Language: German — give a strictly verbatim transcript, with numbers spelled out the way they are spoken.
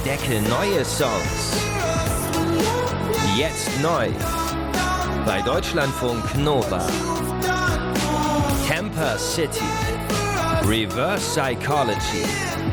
Entdecke neue Songs. Jetzt neu bei Deutschlandfunk Nova. Camper City. Reverse Psychology.